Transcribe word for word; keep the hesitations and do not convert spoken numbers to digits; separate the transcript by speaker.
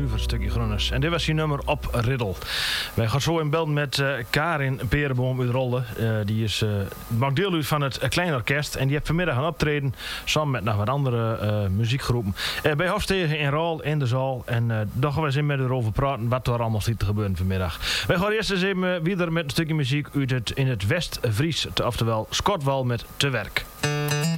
Speaker 1: zuiver stukje Grunners. En dit was je nummer Op Riddel. Wij gaan zo in beeld met uh, Karin Perenboom uit Rolde. Uh, die is, uh, maakt deel uit van het uh, Klein Orkest. En die heeft vanmiddag gaan optreden samen met nog wat andere uh, muziekgroepen. Uh, bij Hofstegen in Rol in de zaal. En uh, daar gaan we eens in met erover praten wat er allemaal zit te gebeuren vanmiddag. Wij gaan eerst eens even uh, weer met een stukje muziek uit het, in het West-Fries. Oftewel Skotwal met Te Werk.